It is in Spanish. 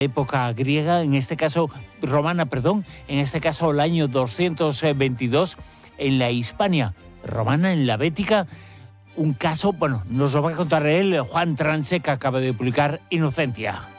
época griega, en este caso romana, perdón, en este caso el año 222 en la Hispania romana, en la Bética. Un caso, bueno, nos lo va a contar él, Juan Transe, que acaba de publicar Inocencia.